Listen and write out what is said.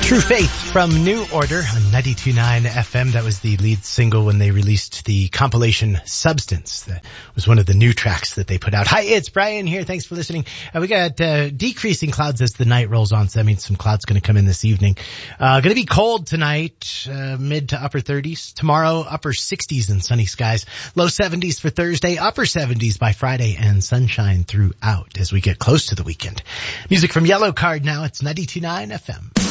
True Faith from New Order on 92.9 FM. That was the lead single when they released the compilation Substance. That was one of the new tracks that they put out. Hi, it's Brian here. Thanks for listening. We got decreasing clouds as the night rolls on, so that means some clouds going to come in this evening. Going to be cold tonight, mid to upper 30s. Tomorrow, upper 60s and sunny skies. Low 70s for Thursday, upper 70s by Friday, and sunshine throughout as we get close to the weekend. Music from Yellow Card now. It's 92.9 FM.